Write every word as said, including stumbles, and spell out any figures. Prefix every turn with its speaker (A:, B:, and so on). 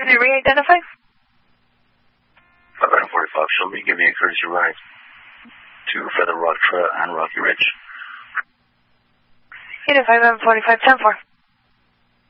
A: Can you re-identify?
B: five item forty-five, show me, give me a courtesy ride to Feather Rock Trail and Rocky Ridge.
A: Unit five item forty-five, ten four.